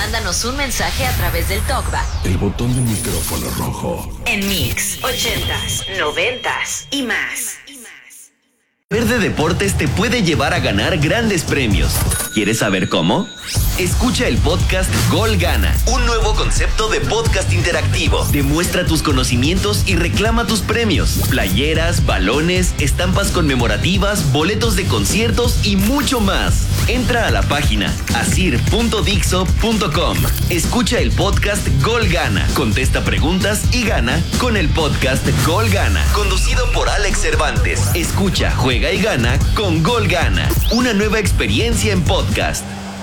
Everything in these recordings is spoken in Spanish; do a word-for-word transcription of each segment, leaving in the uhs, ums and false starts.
Mándanos un mensaje a través del TalkBack. El botón del micrófono rojo. En Mix, ochentas, noventas y más. Verde Deportes te puede llevar a ganar grandes premios. ¿Quieres saber cómo? Escucha el podcast Gol Gana, un nuevo concepto de podcast interactivo. Demuestra tus conocimientos y reclama tus premios. Playeras, balones, estampas conmemorativas, boletos de conciertos y mucho más. Entra a la página asir punto dixo punto com. Escucha el podcast Gol Gana. Contesta preguntas y gana con el podcast Gol Gana. Conducido por Alex Cervantes. Escucha, juega y gana con Gol Gana. Una nueva experiencia en podcast.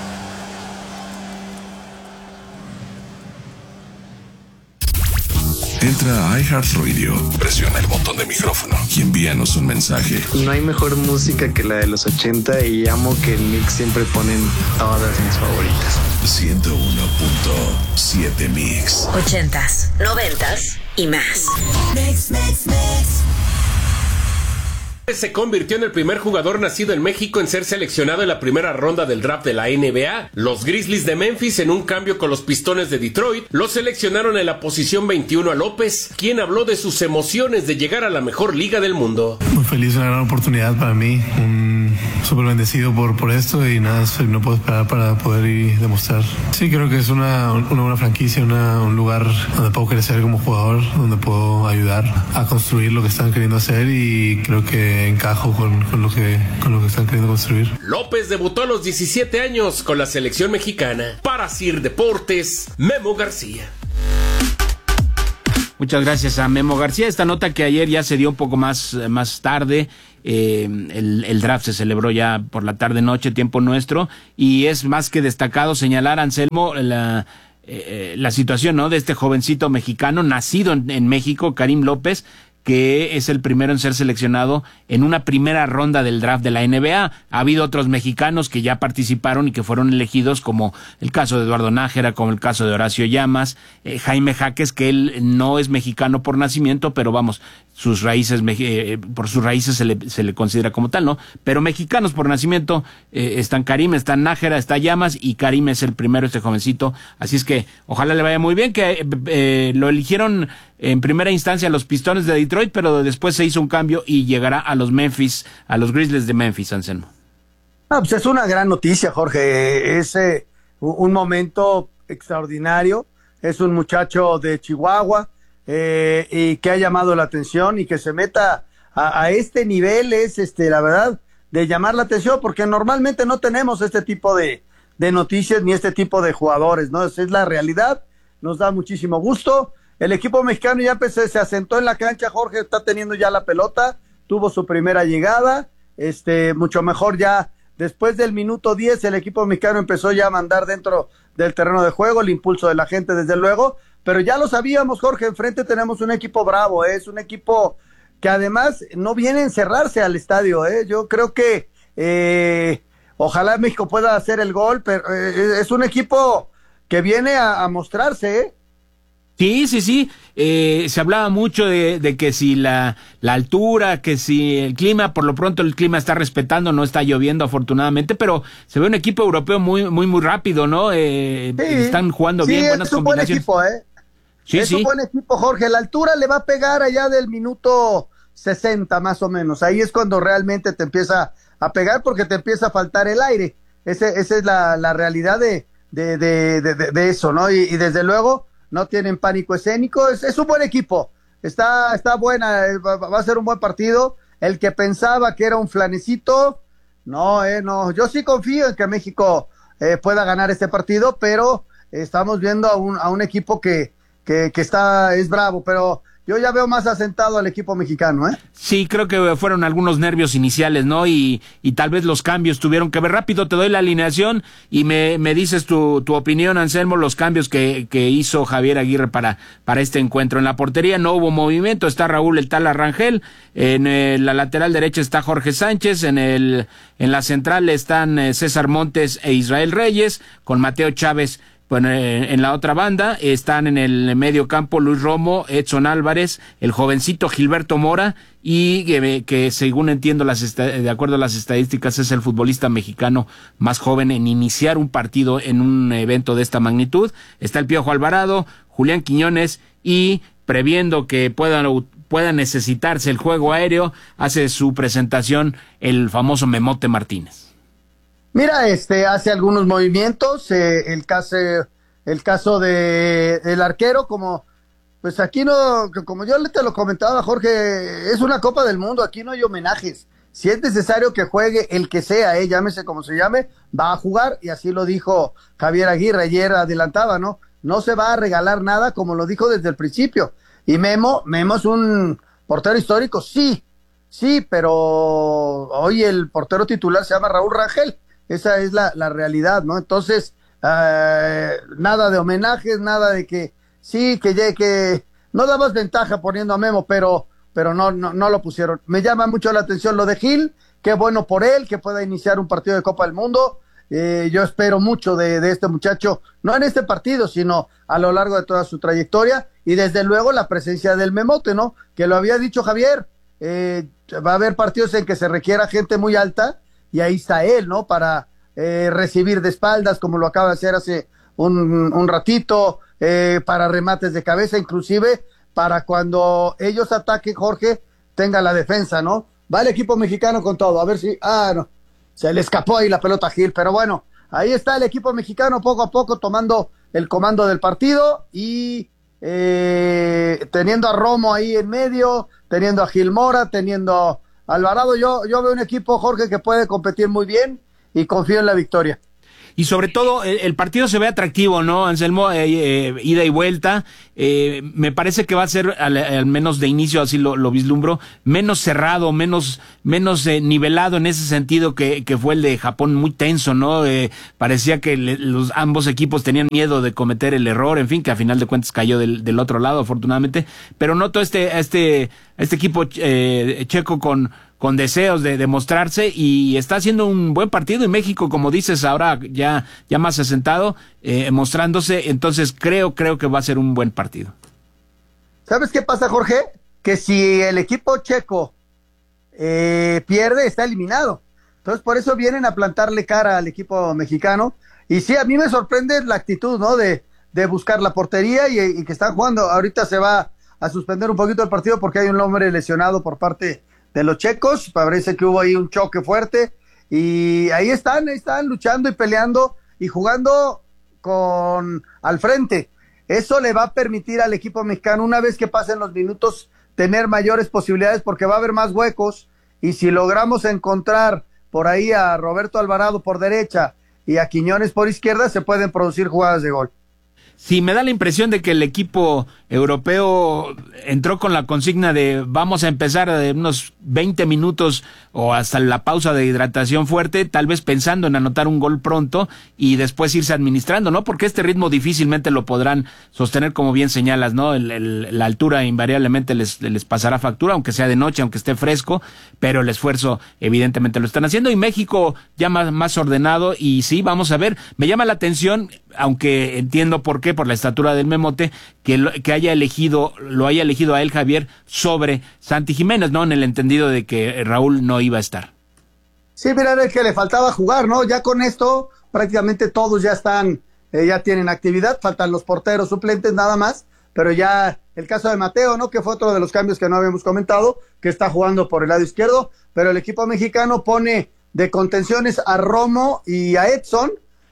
Entra a iHeartRadio, presiona el botón de micrófono y envíanos un mensaje. No hay mejor música que la de los ochenta y amo que en Mix siempre ponen todas mis favoritas. ciento uno punto siete Mix. Ochentas, noventas y más. Mix, mix, mix. Se convirtió en el primer jugador nacido en México en ser seleccionado en la primera ronda del draft de la N B A. Los Grizzlies de Memphis, en un cambio con los Pistones de Detroit, lo seleccionaron en la posición veintiuno a López, quien habló de sus emociones de llegar a la mejor liga del mundo. Muy feliz, una gran oportunidad para mí, un súper bendecido por, por esto y nada, no puedo esperar para poder ir y demostrar. Sí, creo que es una, una buena franquicia, una, un lugar donde puedo crecer como jugador, donde puedo ayudar a construir lo que están queriendo hacer y creo que encajo con, con, lo que, con lo que están queriendo construir. López debutó a los diecisiete años con la selección mexicana. Para Asir Deportes, Memo García. Muchas gracias a Memo García. Esta nota que ayer ya se dio un poco más, más tarde. Eh, el, el draft se celebró ya por la tarde-noche, tiempo nuestro, y es más que destacado señalar, Anselmo, la, eh, la situación, ¿no?, de este jovencito mexicano nacido en, en México, Karim López, que es el primero en ser seleccionado en una primera ronda del draft de la N B A. Ha habido otros mexicanos que ya participaron y que fueron elegidos, como el caso de Eduardo Nájera, como el caso de Horacio Llamas, eh, Jaime Jaques, que él no es mexicano por nacimiento, pero vamos, sus raíces, eh, por sus raíces se le, se le considera como tal, ¿no? Pero mexicanos por nacimiento, eh, están Karim, está Nájera, está Llamas, y Karim es el primero, este jovencito. Así es que ojalá le vaya muy bien, que eh, eh, lo eligieron en primera instancia los Pistones de Detroit, pero después se hizo un cambio y llegará a los Memphis, a los Grizzlies de Memphis, Anselmo. Ah, pues es una gran noticia, Jorge. Es eh, un momento extraordinario. Es un muchacho de Chihuahua eh, y que ha llamado la atención, y que se meta a, a este nivel es, este, la verdad, de llamar la atención, porque normalmente no tenemos este tipo de, de noticias ni este tipo de jugadores, ¿no? Esa es la realidad. Nos da muchísimo gusto. El equipo mexicano ya empecé, se asentó en la cancha, Jorge, está teniendo ya la pelota, tuvo su primera llegada, este, mucho mejor ya, después del minuto diez, el equipo mexicano empezó ya a mandar dentro del terreno de juego, el impulso de la gente desde luego, pero ya lo sabíamos, Jorge, enfrente tenemos un equipo bravo, ¿eh? Es un equipo que además no viene a encerrarse al estadio, ¿eh? Yo creo que eh, ojalá México pueda hacer el gol, pero eh, es un equipo que viene a, a mostrarse, ¿eh? Sí, sí, sí, eh, se hablaba mucho de, de que si la, la altura, que si el clima, por lo pronto el clima está respetando, no está lloviendo afortunadamente, pero se ve un equipo europeo muy, muy, muy rápido, ¿no? Eh, sí, están jugando sí, bien, buenas es un combinaciones. Buen equipo, ¿eh? Sí, es sí. un buen equipo, Jorge. La altura le va a pegar allá del minuto sesenta más o menos. Ahí es cuando realmente te empieza a pegar, porque te empieza a faltar el aire. Ese, esa es la, la realidad de, de, de, de, de, de eso, ¿no? Y, y desde luego no tienen pánico escénico, es, es un buen equipo, está, está buena, va, va a ser un buen partido. El que pensaba que era un flanecito, no, eh, no, yo sí confío en que México eh, pueda ganar este partido, pero estamos viendo a un, a un equipo que, que, que está, es bravo, pero yo ya veo más asentado al equipo mexicano, ¿eh? Sí, creo que fueron algunos nervios iniciales, ¿no? Y, y tal vez los cambios tuvieron que ver. Rápido te doy la alineación y me, me dices tu, tu opinión, Anselmo, los cambios que, que hizo Javier Aguirre para, para este encuentro. En la portería no hubo movimiento, está Raúl el Tala Rangel, en el, la lateral derecha está Jorge Sánchez, en el, en la central están César Montes e Israel Reyes, con Mateo Chávez Bueno, en la otra banda están en el medio campo Luis Romo, Edson Álvarez, el jovencito Gilberto Mora y que, que según entiendo las de acuerdo a las estadísticas es el futbolista mexicano más joven en iniciar un partido en un evento de esta magnitud. Está el Piojo Alvarado, Julián Quiñones y previendo que puedan pueda necesitarse el juego aéreo, hace su presentación el famoso Memote Martínez. Mira, este hace algunos movimientos, eh, el caso, el caso de el arquero, como pues aquí no, como yo te lo comentaba, Jorge, es una Copa del Mundo, aquí no hay homenajes. Si es necesario que juegue el que sea, eh, llámese como se llame, va a jugar, y así lo dijo Javier Aguirre, ayer adelantaba, ¿no? No se va a regalar nada, como lo dijo desde el principio. Y Memo, Memo es un portero histórico, sí, sí, pero hoy el portero titular se llama Raúl Rangel. Esa es la, la realidad, ¿no? Entonces, eh, nada de homenajes, nada de que sí, que llegue, que no dabas ventaja poniendo a Memo, pero, pero no, no, no lo pusieron. Me llama mucho la atención lo de Gil, qué bueno por él, que pueda iniciar un partido de Copa del Mundo. Eh, yo espero mucho de, de este muchacho, no en este partido, sino a lo largo de toda su trayectoria, y desde luego la presencia del Memote, ¿no? Que lo había dicho Javier, eh, va a haber partidos en que se requiera gente muy alta, y ahí está él, ¿no? Para eh, recibir de espaldas, como lo acaba de hacer hace un, un ratito, eh, para remates de cabeza, inclusive para cuando ellos ataquen, Jorge, tenga la defensa, ¿no? Va el equipo mexicano con todo, a ver si... Ah, no, se le escapó ahí la pelota a Gil, pero bueno, ahí está el equipo mexicano poco a poco tomando el comando del partido y eh, teniendo a Romo ahí en medio, teniendo a Gil Mora, teniendo... Alvarado, yo, yo veo un equipo, Jorge, que puede competir muy bien y confío en la victoria. Y sobre todo, el, el partido se ve atractivo, ¿no, Anselmo? Eh, eh, ida y vuelta. Eh, me parece que va a ser, al, al menos de inicio, así lo, lo vislumbro, menos cerrado, menos menos eh, nivelado en ese sentido que, que fue el de Japón, muy tenso, ¿no? Eh, parecía que le, los ambos equipos tenían miedo de cometer el error, en fin, que a final de cuentas cayó del, del otro lado, afortunadamente. Pero noto este, este, este equipo eh, checo con... con deseos de demostrarse y está haciendo un buen partido, y México, como dices, ahora ya, ya más asentado, eh, mostrándose, entonces creo, creo que va a ser un buen partido. ¿Sabes qué pasa, Jorge? Que si el equipo checo eh, pierde, está eliminado. Entonces por eso vienen a plantarle cara al equipo mexicano, y sí, a mí me sorprende la actitud, ¿no? De, de buscar la portería y, y que están jugando. Ahorita se va a suspender un poquito el partido porque hay un hombre lesionado por parte de los checos, parece que hubo ahí un choque fuerte, y ahí están, ahí están luchando y peleando y jugando con al frente. Eso le va a permitir al equipo mexicano, una vez que pasen los minutos, tener mayores posibilidades porque va a haber más huecos, y si logramos encontrar por ahí a Roberto Alvarado por derecha y a Quiñones por izquierda, se pueden producir jugadas de gol. Sí, me da la impresión de que el equipo europeo entró con la consigna de vamos a empezar de unos veinte minutos o hasta la pausa de hidratación fuerte, tal vez pensando en anotar un gol pronto y después irse administrando, ¿no? Porque este ritmo difícilmente lo podrán sostener, como bien señalas, ¿no? El, el, la altura invariablemente les, les pasará factura, aunque sea de noche, aunque esté fresco, pero el esfuerzo evidentemente lo están haciendo, y México ya más, más ordenado, y sí, vamos a ver, me llama la atención, aunque entiendo por qué, por la estatura del Memote, que, lo, que haya elegido, lo haya elegido a él, Javier, sobre Santi Jiménez, ¿no? En el entendido de que Raúl no iba a estar. Sí, mira, es que le faltaba jugar, ¿no? Ya con esto prácticamente todos ya están, eh, ya tienen actividad, faltan los porteros suplentes nada más, pero ya el caso de Mateo, ¿no? Que fue otro de los cambios que no habíamos comentado, que está jugando por el lado izquierdo, pero el equipo mexicano pone de contenciones a Romo y a Edson,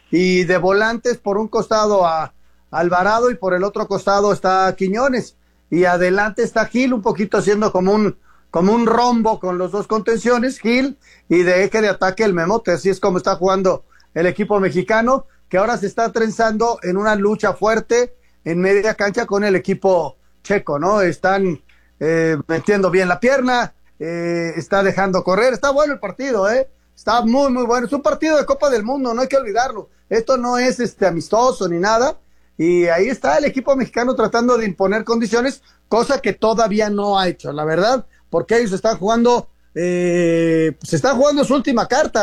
y de volantes por un costado a Alvarado y por el otro costado está Quiñones, y adelante está Gil, un poquito haciendo como un como un rombo con los dos contenciones, Gil, y de eje de ataque el Memote. Así es como está jugando el equipo mexicano, que ahora se está trenzando en una lucha fuerte en media cancha con el equipo checo, ¿no? Están eh, metiendo bien la pierna, eh, está dejando correr, está bueno el partido, ¿eh? Está muy, muy bueno. Es un partido de Copa del Mundo, no hay que olvidarlo. Esto no es este amistoso ni nada. Y ahí está el equipo mexicano tratando de imponer condiciones, cosa que todavía no ha hecho, la verdad, porque ellos están jugando, eh, se están jugando su última carta.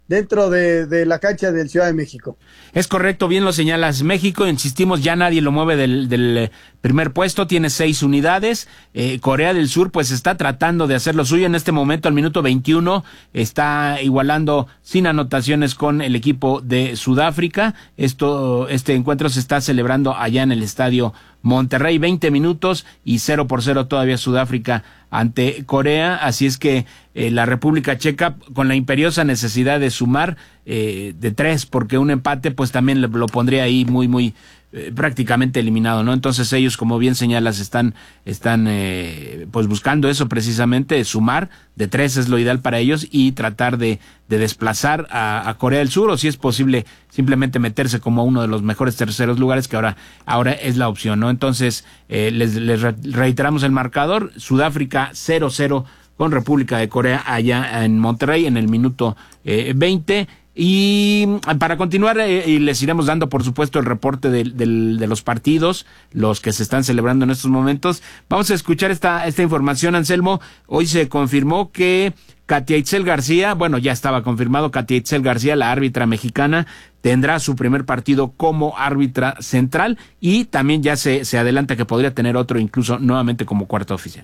dentro de, de la cancha del Ciudad de México. Es correcto, bien lo señalas. México, insistimos, ya nadie lo mueve del, del primer puesto, tiene seis unidades. Eh, Corea del Sur pues está tratando de hacer lo suyo en este momento, al minuto veintiuno, está igualando sin anotaciones con el equipo de Sudáfrica. Esto, este encuentro se está celebrando allá en el estadio Monterrey, veinte minutos y cero por cero todavía Sudáfrica ante Corea, así es que eh, la República Checa con la imperiosa necesidad de sumar eh, de tres, porque un empate pues también lo, lo pondría ahí muy muy eh, prácticamente eliminado, ¿no? Entonces ellos, como bien señalas, están están eh, pues buscando eso precisamente, sumar de tres es lo ideal para ellos y tratar de, de desplazar a, a Corea del Sur, o si es posible simplemente meterse como uno de los mejores terceros lugares, que ahora ahora es la opción, ¿no? Entonces eh, les, les reiteramos el marcador: Sudáfrica cero cero con República de Corea allá en Monterrey en el minuto eh, veinte. Y para continuar, eh, y les iremos dando, por supuesto, el reporte de, de, de los partidos, los que se están celebrando en estos momentos. Vamos a escuchar esta, esta información, Anselmo. Hoy se confirmó que Katia Itzel García, bueno, ya estaba confirmado, Katia Itzel García, la árbitra mexicana, tendrá su primer partido como árbitra central, y también ya se, se adelanta que podría tener otro incluso nuevamente como cuarto oficial.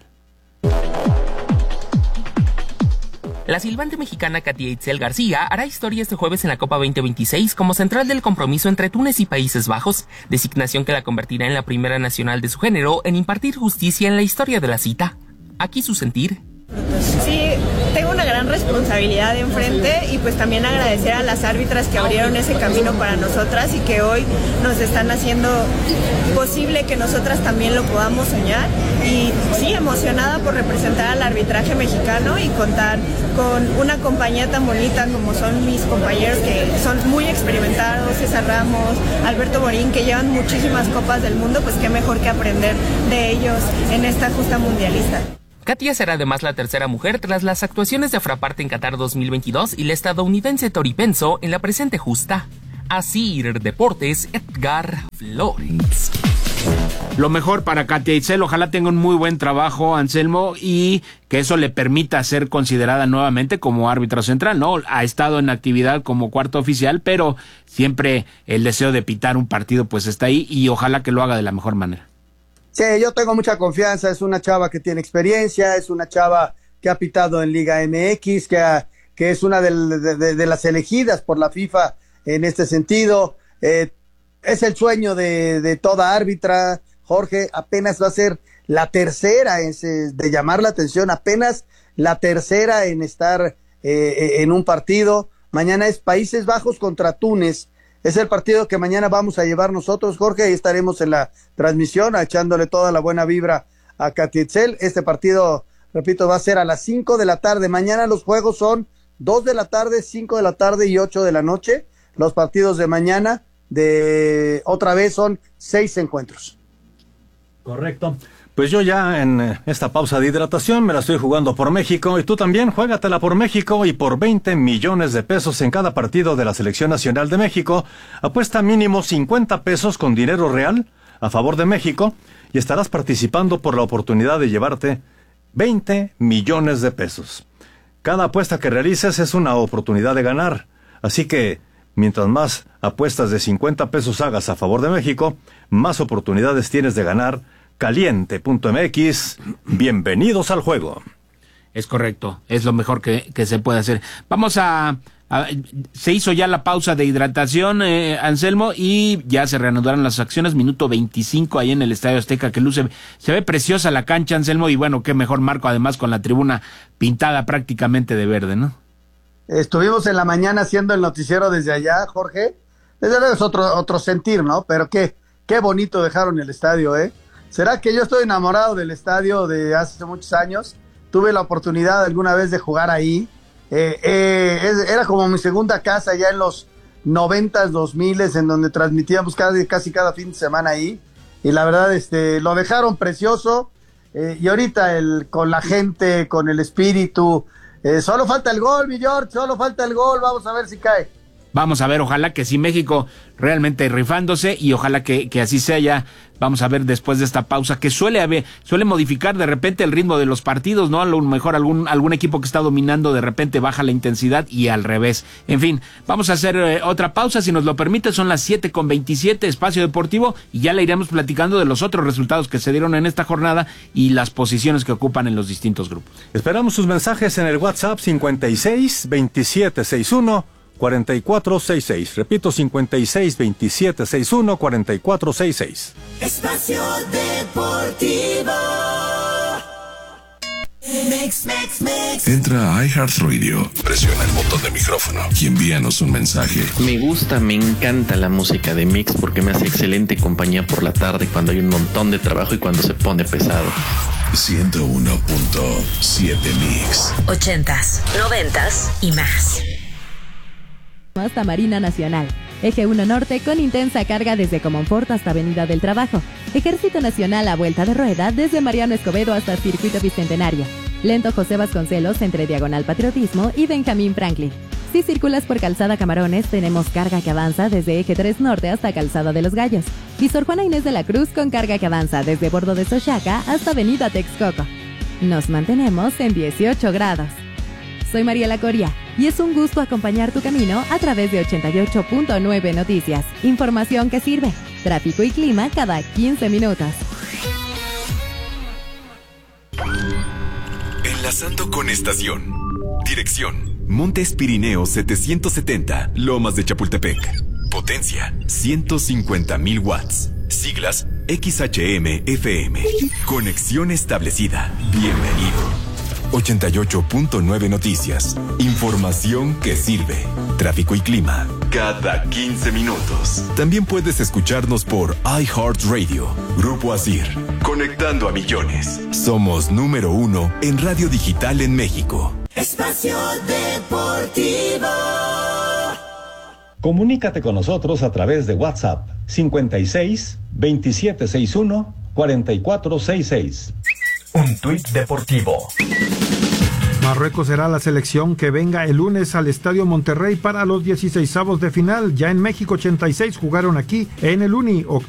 La silbante mexicana Katia Itzel García hará historia este jueves en la Copa veinte veintiséis como central del compromiso entre Túnez y Países Bajos, designación que la convertirá en la primera nacional de su género en impartir justicia en la historia de la cita. Aquí su sentir. Sí, tengo una gran responsabilidad enfrente, y pues también agradecer a las árbitras que abrieron ese camino para nosotras y que hoy nos están haciendo posible que nosotras también lo podamos soñar. Y sí, emocionada por representar al arbitraje mexicano y contar con una compañía tan bonita como son mis compañeros, que son muy experimentados: César Ramos, Alberto Morín, que llevan muchísimas copas del mundo. Pues qué mejor que aprender de ellos en esta justa mundialista. Katia será además la tercera mujer tras las actuaciones de Fraparte en Qatar dos mil veintidós y la estadounidense Tori Penso en la presente justa. Asir Deportes, Edgar Flores. Lo mejor para Katia Itzel, ojalá tenga un muy buen trabajo, Anselmo, y que eso le permita ser considerada nuevamente como árbitro central, ¿no? Ha estado en actividad como cuarto oficial, pero siempre el deseo de pitar un partido pues está ahí, y ojalá que lo haga de la mejor manera. Sí, yo tengo mucha confianza, es una chava que tiene experiencia, es una chava que ha pitado en Liga M X, que, ha, que es una de, de, de las elegidas por la FIFA en este sentido. Eh, es el sueño de, de toda árbitra, Jorge, apenas va a ser la tercera en, de llamar la atención, apenas la tercera en estar eh, en un partido. Mañana es Países Bajos contra Túnez. Es el partido que mañana vamos a llevar nosotros, Jorge, y estaremos en la transmisión echándole toda la buena vibra a Katia Itzel. Este partido, repito, va a ser a las cinco de la tarde. Mañana los juegos son dos de la tarde, cinco de la tarde y ocho de la noche. Los partidos de mañana, de otra vez, son seis encuentros. Correcto. Pues yo ya en esta pausa de hidratación me la estoy jugando por México, y tú también juégatela por México y por veinte millones de pesos en cada partido de la Selección Nacional de México. Apuesta mínimo cincuenta pesos con dinero real a favor de México y estarás participando por la oportunidad de llevarte veinte millones de pesos. Cada apuesta que realices es una oportunidad de ganar, así que mientras más apuestas de cincuenta pesos hagas a favor de México, más oportunidades tienes de ganar. Caliente punto m x, bienvenidos al juego. Es correcto, es lo mejor que, que se puede hacer. Vamos a, a... Se hizo ya la pausa de hidratación, eh, Anselmo, y ya se reanudaron las acciones. Minuto veinticinco ahí en el Estadio Azteca, que luce... Se ve preciosa la cancha, Anselmo, y bueno, qué mejor marco, además, con la tribuna pintada prácticamente de verde, ¿no? Estuvimos en la mañana haciendo el noticiero desde allá, Jorge. Desde luego es otro, otro sentir, ¿no? Pero qué, qué bonito dejaron el estadio, ¿eh? ¿Será que yo estoy enamorado del estadio de hace muchos años? Tuve la oportunidad alguna vez de jugar ahí. Eh, eh, es, era como mi segunda casa ya en los noventas, dos miles, en donde transmitíamos casi, casi cada fin de semana ahí. Y la verdad, este, lo dejaron precioso. Eh, y ahorita el, con la gente, con el espíritu. Eh, solo falta el gol, mi George, solo falta el gol. Vamos a ver si cae. vamos a ver, ojalá que sí México realmente rifándose y ojalá que, que así sea ya. Vamos a ver después de esta pausa que suele haber, suele modificar de repente el ritmo de los partidos, ¿no? A lo mejor algún, algún equipo que está dominando de repente baja la intensidad y al revés. En fin, vamos a hacer eh, otra pausa, si nos lo permite, son las siete con veintisiete, Espacio Deportivo, y ya le iremos platicando de los otros resultados que se dieron en esta jornada y las posiciones que ocupan en los distintos grupos. Esperamos sus mensajes en el WhatsApp cincuenta y seis veintisiete sesenta y uno cuarenta y cuatro sesenta y seis. Repito, cincuenta y seis veintisiete sesenta y uno cuarenta y cuatro sesenta y seis. Espacio Deportivo. Mix, mix, mix. Entra a iHeartRadio, presiona el botón de micrófono y envíanos un mensaje. Me gusta, me encanta la música de Mix porque me hace excelente compañía por la tarde cuando hay un montón de trabajo y cuando se pone pesado. ciento uno punto siete Mix. Ochentas, noventas y más. Hasta Marina Nacional. Eje uno Norte con intensa carga desde Comonfort hasta Avenida del Trabajo. Ejército Nacional a vuelta de rueda desde Mariano Escobedo hasta Circuito Bicentenario. Lento José Vasconcelos entre Diagonal Patriotismo y Benjamín Franklin. Si circulas por Calzada Camarones, tenemos carga que avanza desde Eje tres Norte hasta Calzada de los Gallos. Y Sor Juana Inés de la Cruz con carga que avanza desde Bordo de Xochaca hasta Avenida Texcoco. Nos mantenemos en dieciocho grados. Soy Mariela Coria y es un gusto acompañar tu camino a través de ochenta y ocho punto nueve Noticias. Información que sirve. Tráfico y clima cada quince minutos. Enlazando con estación. Dirección: Montes Pirineos setecientos setenta, Lomas de Chapultepec. Potencia: ciento cincuenta mil watts. Siglas: X H M F M. Conexión establecida. Bienvenido. ochenta y ocho punto nueve Noticias. Información que sirve. Tráfico y clima cada quince minutos. También puedes escucharnos por iHeartRadio. Grupo Asir. Conectando a millones. Somos número uno en radio digital en México. Espacio Deportivo. Comunícate con nosotros a través de WhatsApp cincuenta y seis veintisiete sesenta y uno cuarenta y cuatro sesenta y seis. Un tuit deportivo. Marruecos será la selección que venga el lunes al Estadio Monterrey para los dieciseisavos de final. Ya en México ochenta y seis jugaron aquí en el Uni.